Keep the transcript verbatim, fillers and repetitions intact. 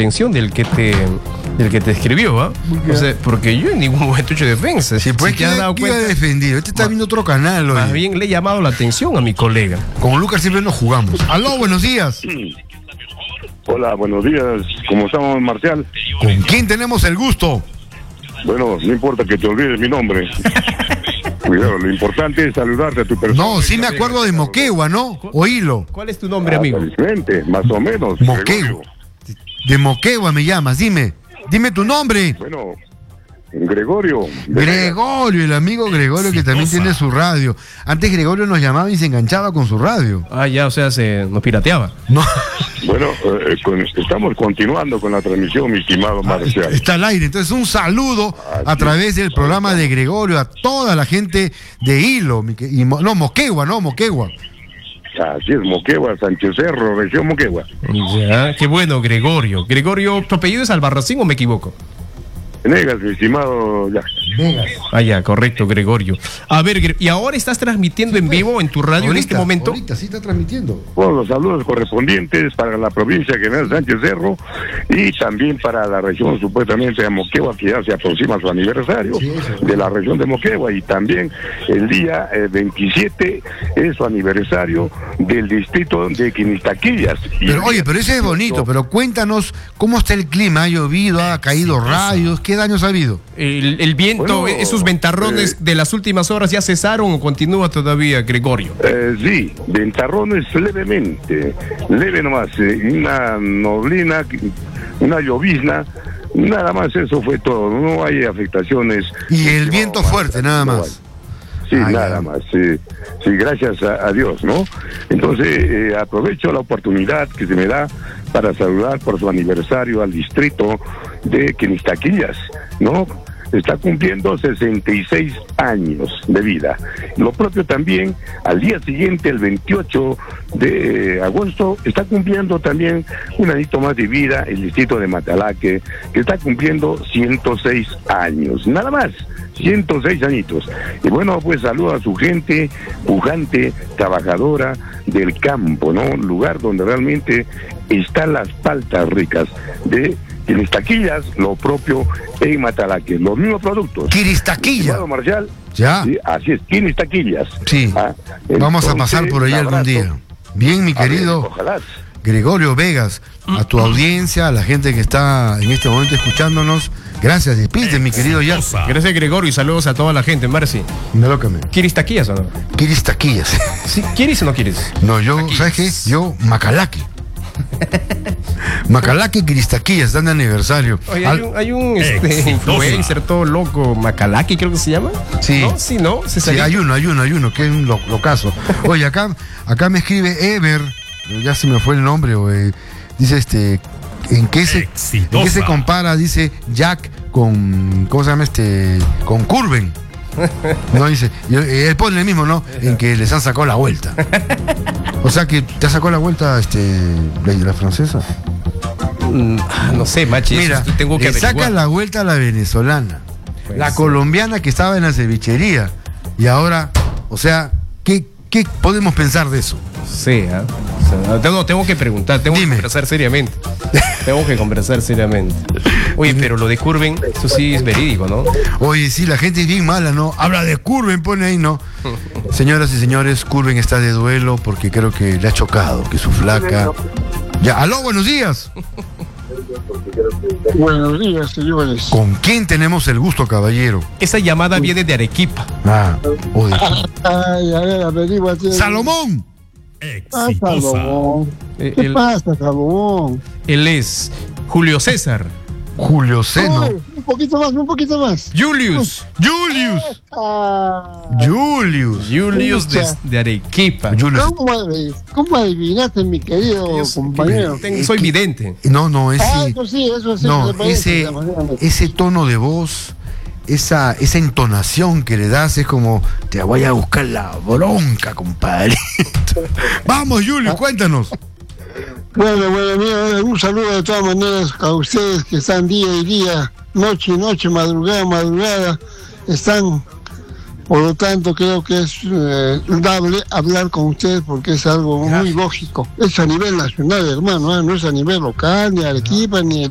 intervención del que te, del que te escribió, ¿ah? ¿eh? O sea, porque yo en ningún momento he hecho defensa. Sí, pues, si ¿qué, te has dado ¿qué cuenta, ha defendido? Este está más, viendo otro canal hoy. Más bien le he llamado la atención a mi colega. Con Lucas siempre nos jugamos. Aló, buenos días. Hola, buenos días. ¿Cómo estamos, Marcial? ¿Con quién tenemos el gusto? Bueno, no importa que te olvides mi nombre. Cuidado, lo importante es saludarte a tu persona. No, sí me acuerdo de Moquegua, ¿no? Oílo. ¿Cuál es tu nombre, Ah, amigo? felizmente, más o menos. Moquegua. Gregorio. De Moquegua me llamas, dime. Dime tu nombre. Bueno, Gregorio. Gregorio, el amigo Gregorio que también tiene su radio. Antes Gregorio nos llamaba y se enganchaba con su radio. Ah, ya, o sea, se nos pirateaba. No. Bueno, eh, con, estamos continuando con la transmisión, mi estimado Marcial. Está al aire. Entonces, un saludo Así a través del programa de Gregorio a toda la gente de Hilo. mi que- y Mo- no, Moquegua, no, Moquegua. Así es, Moquegua, Sánchez Cerro, región Moquegua. Ya, qué bueno, Gregorio. Gregorio, ¿tu apellido es Albarracín o me equivoco? Negas, mi estimado, ya. Ah, ya, correcto, Gregorio. A ver, Gre- ¿y ahora estás transmitiendo en vivo en tu radio en este momento? Ahorita sí está transmitiendo. Bueno, los saludos correspondientes para la provincia General Sánchez Cerro y también para la región supuestamente de Moquegua, que ya se aproxima su aniversario Sí, eso. de la región de Moquegua, y también el día eh, veintisiete es su aniversario del distrito de Quinistaquillas. Y Pero, el oye, día pero ese es bonito, dieciocho, pero cuéntanos cómo está el clima. ¿Ha llovido? ¿Ha caído rayos? ¿Qué daños ha habido? El, el viento, Bueno, esos ventarrones eh, de las últimas horas ya cesaron o continúa todavía, Gregorio. Eh, sí, ventarrones levemente, leve nomás, eh, una noblina, una llovizna, nada más, eso fue todo, no hay afectaciones. Y el No, viento más, fuerte, nada no más. hay. Sí, Ah, nada ya. más, sí, sí, gracias a, a Dios, ¿no? Entonces, eh, aprovecho la oportunidad que se me da para saludar por su aniversario al distrito de Quinistaquillas, ¿no? Está cumpliendo sesenta y seis años de vida. Lo propio también, al día siguiente, el veintiocho de agosto, está cumpliendo también un añito más de vida el distrito de Matalaque, que está cumpliendo ciento seis años, nada más. ciento seis añitos. Y bueno, pues saludo a su gente pujante, trabajadora del campo, ¿no? Un lugar donde realmente están las paltas ricas de Quinistaquillas, lo propio en Matalaque, los mismos productos. Quiristaquilla. Estimado Marcial, Ya. sí, así es, Quinistaquillas. Sí. Ah, Vamos a entonces, pasar por ahí un algún abrazo. día. Bien, mi A ver, querido ojalá. Gregorio Vegas, a tu audiencia, a la gente que está en este momento escuchándonos. Gracias, despide, mi querido ya. Gracias, Gregorio, y saludos a toda la gente. Marci, Melócame. ¿quieres taquillas o no? Quiristaquillas. ¿Sí? ¿Quieres o no quieres? No, yo, ¿sabes qué? Yo, Macalaque. Macalaque, Quiristaquillas, están de aniversario. Oye, Al- hay un, hay un este, influencer todo loco, Macalaki creo que se llama. Sí. ¿No? Sí, ¿no? Se Sí, salió. hay uno, hay uno, hay uno, que es un lo- locazo. Oye, acá, acá me escribe Ever, ya se me fue el nombre, güey. Dice este, ¿en qué se, ¿en qué se compara? Dice Jack con, ¿cómo se llama este? Con Curven. No dice, y él pone el mismo, ¿no? En que les han sacado la vuelta. O sea que te ha sacado la vuelta este la, la francesa. Mm, ah, no sé, machi. Mira, eso tengo que le saca averiguar. la vuelta a la venezolana, Pues la sí. colombiana que estaba en la cevichería. Y ahora, o sea, ¿qué, qué podemos pensar de eso? Sí, ¿ah? O sea, tengo, tengo que preguntar, tengo Dime. que conversar seriamente. Tengo que conversar seriamente. Oye, pero lo de Curven, eso sí es verídico, ¿no? Oye, sí, la gente es bien mala, ¿no? Habla de Curven, pone ahí, ¿no? Señoras y señores, Curven está de duelo porque creo que le ha chocado, que su flaca... Ya, aló, buenos días. Buenos días, señores. ¿Con quién tenemos el gusto, caballero? Esa llamada viene de Arequipa. Ah, o de... Ay, a ver, averíguate. ¡Salomón! Ah, Salomón. Eh, ¿Qué el- pasa, Salomón? Él es Julio César. Julio Seno. Ay, un poquito más, un poquito más. Julius. Julius. Ah, Julius. Julius de, de Arequipa. Julius. ¿cómo, adi- ¿Cómo adivinaste, mi querido Yo- compañero? tengo- soy vidente. No, no, Ah, ese... eso sí, eso sí. No, me parece, ese, la manera de- ese tono de voz, esa, esa entonación que le das es como, te voy a buscar la bronca, compadre. Vamos, Julio, cuéntanos. Bueno, bueno, mira, un saludo de todas maneras a ustedes que están día y día, noche y noche, madrugada, madrugada, están. Por lo tanto, creo que es eh, dable hablar con ustedes porque es algo muy lógico. Es a nivel nacional, hermano, ¿eh? No es a nivel local, ni Arequipa, ni